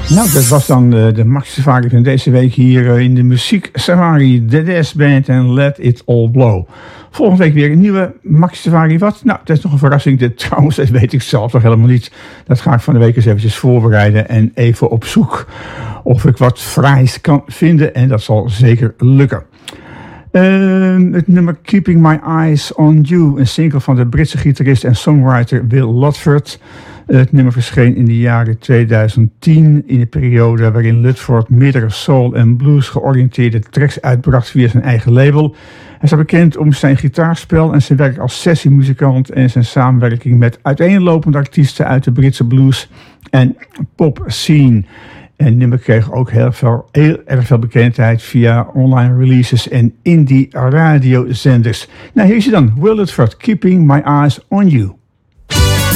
Nou, dat was dan de Maxi Safari van deze week hier in de Muziek Safari, de Des Band en Let It All Blow. Volgende week weer een nieuwe Maxi Safari. Wat? Nou, dat is nog een verrassing. Trouwens, dat weet ik zelf nog helemaal niet. Dat ga ik van de week eens eventjes voorbereiden en even op zoek of ik wat fraais kan vinden. En dat zal zeker lukken. Het nummer Keeping My Eyes On You, een single van de Britse gitarist en songwriter Will Ludford. Het nummer verscheen in de jaren 2010, in de periode waarin Ludford meerdere soul- en blues georiënteerde tracks uitbracht via zijn eigen label. Hij is bekend om zijn gitaarspel en zijn werk als sessiemuzikant en zijn samenwerking met uiteenlopende artiesten uit de Britse blues en pop scene. En het nummer kreeg ook heel erg veel bekendheid via online releases en indie radiozenders. Nou, hier is hij dan, Will Ludford, Keeping My Eyes On You.